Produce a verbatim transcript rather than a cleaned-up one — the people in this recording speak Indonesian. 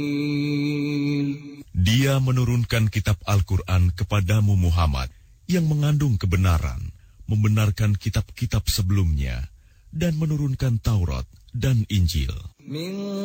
Dia menurunkan kitab Al-Quran kepadamu Muhammad yang mengandung kebenaran, membenarkan kitab-kitab sebelumnya, dan menurunkan Taurat dan Injil.